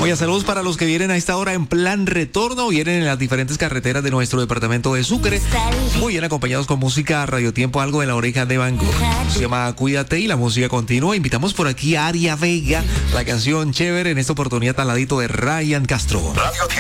Oye, saludos para los que vienen a esta hora en plan retorno, vienen en las diferentes carreteras de nuestro departamento de Sucre, muy bien acompañados con música Radio Tiempo, algo de la oreja de Van Gogh. Se llama Cuídate y la música continúa. Invitamos por aquí a Aria Vega, la canción Chévere, en esta oportunidad al ladito de Ryan Castro.